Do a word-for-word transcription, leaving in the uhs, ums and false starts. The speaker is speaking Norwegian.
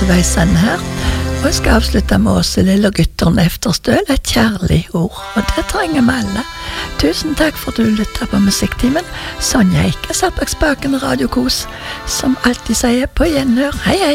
til veis ende her. Og jeg skal avslutte med Åse Lill og gutterne Efterstøl, et kjærlig ord, og det trenger vi alle. Tusen takk for at du lyttet på Musikktimen. Sonja Eike satt bak spaken Radio Kos, som alltid sier på gjenhør. Hei, hei!